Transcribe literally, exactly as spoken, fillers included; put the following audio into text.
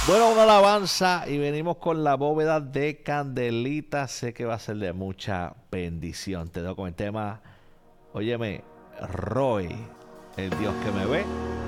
Bueno, una alabanza y venimos con la bóveda de Candelita. Sé que va a ser de mucha bendición. Te doy con el tema, óyeme, Roy, el Dios que me ve.